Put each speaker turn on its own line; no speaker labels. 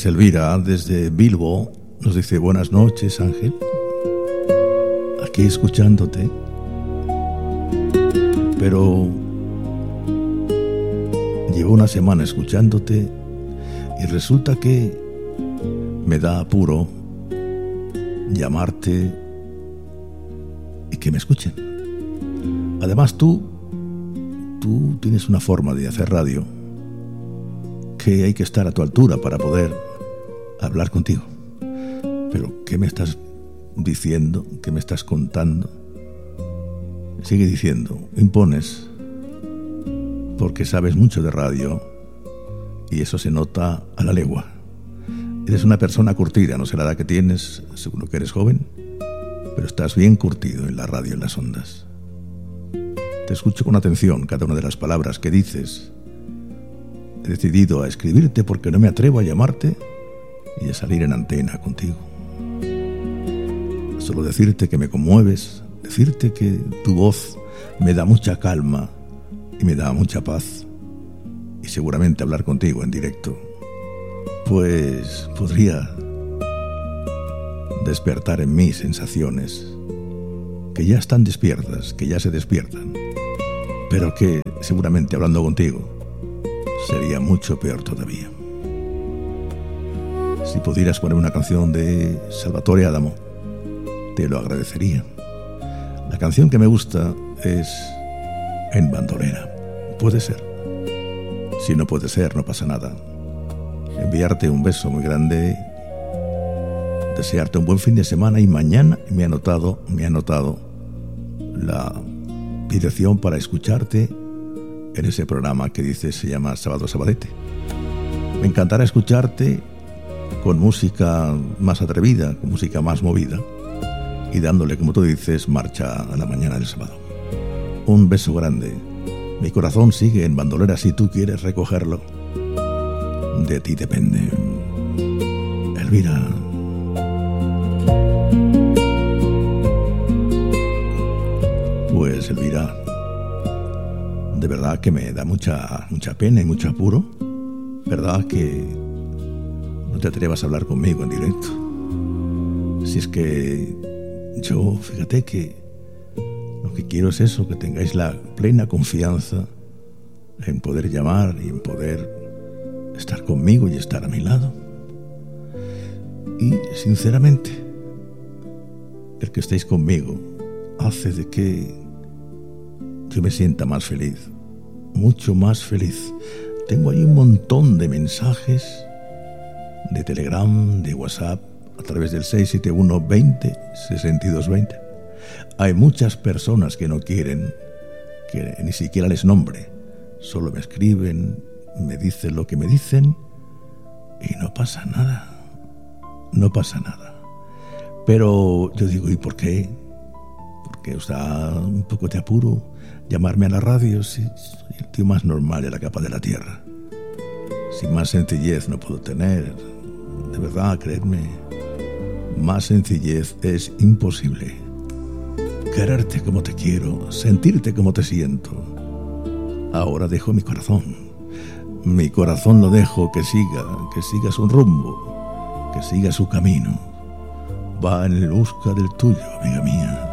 Pues Elvira, desde Bilbo, nos dice: buenas noches, Ángel. Aquí escuchándote. Pero llevo una semana escuchándote y resulta que me da apuro llamarte y que me escuchen. Además, tú tienes una forma de hacer radio que hay que estar a tu altura para poder hablar contigo. Pero ¿qué me estás diciendo? ¿Qué me estás contando? Sigue diciendo, impones, porque sabes mucho de radio y eso se nota a la legua. Eres una persona curtida, no sé la edad que tienes, seguro que eres joven, pero estás bien curtido en la radio, en las ondas. Te escucho con atención cada una de las palabras que dices. He decidido a escribirte porque no me atrevo a llamarte y a salir en antena contigo. Solo decirte que me conmueves, decirte que tu voz me da mucha calma y me da mucha paz. Y seguramente hablar contigo en directo, pues podría despertar en mí sensaciones que ya están despiertas, que ya se despiertan, pero que seguramente hablando contigo sería mucho peor todavía. Si pudieras poner una canción de Salvatore Adamo, te lo agradecería. La canción que me gusta es En bandolera. Puede ser. Si no puede ser, no pasa nada. Enviarte un beso muy grande, desearte un buen fin de semana, y mañana me ha anotado la dirección para escucharte en ese programa que dices se llama Sábado Sabadete. Me encantará escucharte con música más atrevida, con música más movida y dándole, como tú dices, marcha a la mañana del sábado. Un beso grande. Mi corazón sigue en bandolera si tú quieres recogerlo. De ti depende. Elvira. Pues Elvira, de verdad que me da mucha pena y mucho apuro, ¿verdad? Que no te atrevas a hablar conmigo en directo. Si es que yo, fíjate que lo que quiero es eso, que tengáis la plena confianza en poder llamar y en poder estar conmigo y estar a mi lado. Y sinceramente, el que estéis conmigo hace de que yo me sienta más feliz, mucho más feliz. Tengo ahí un montón de mensajes de Telegram, de WhatsApp, a través del 671 20 62 20. Hay muchas personas que no quieren que ni siquiera les nombre, solo me escriben, me dicen lo que me dicen y no pasa nada, no pasa nada. Pero yo digo, ¿y por qué? Porque os da un poco de apuro llamarme a la radio si soy el tío más normal de la capa de la tierra. Sin más sencillez no puedo tener, de verdad, creedme, más sencillez es imposible. Quererte como te quiero, sentirte como te siento. Ahora dejo mi corazón lo dejo que siga su rumbo, que siga su camino. Va en busca del tuyo, amiga mía.